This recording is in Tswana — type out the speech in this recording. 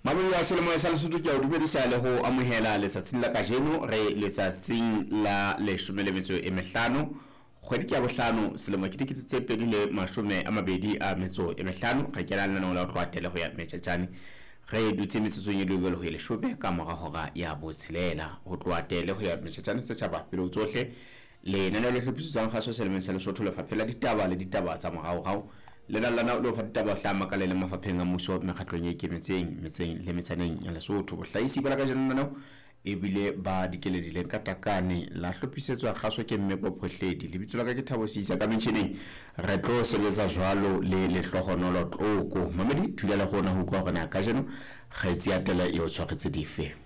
Mabudi ya selemo sa Lesotho ke a dumedisa le ho amohela letsatsing la kajeno re letsatsing la 15 kgwedi ya bohlano selemo ke tse 2025 re kena lana la tloa tele ho ya metjhatjane re dutse metsotsong e dingwe le ho ile shobe ka mora hora ya botshelela ho tloa tele ho ya metjhatjane se tshaba pelo tsohle le nana le hlophisitsang kgaso selemong sa Lesotho le faphela ditaba le ditaba tsa morao le lana le fa ditaba hlama ka le mafapheng a mmuso mekgatlong e ikemetseng le metsaneng ya Lesotho bohlaisi ba ka jana ebile ba dikeledileng ka takane la hlophisetswa kgaso ke mmeko phohledi le bitsola ka ke Thabosisa ka mentjheneng re tlo sebetsa jwalo le lehlohonolo tloko mamedi thulela gona ho kwa gona ka jeno ga itse ya tela e o tshwaretse dife.